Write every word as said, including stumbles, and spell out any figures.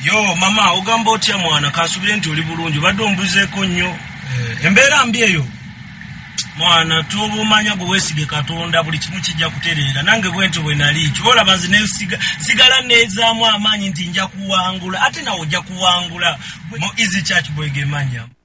Yo mama ogamba otya mwana kasubire nti oli bulungi badde ombuzeeko nnyo eh, embeera mbi eyo mwana tubumanya gwe weesige Katonda buli kimu kijja kutereera nange bwento bwe nali kibola banzi ne siga sigala neezaamu amaanyi nti nja kuwangula ate nawo ojja kuwangula mu Easy Church bwegemanya.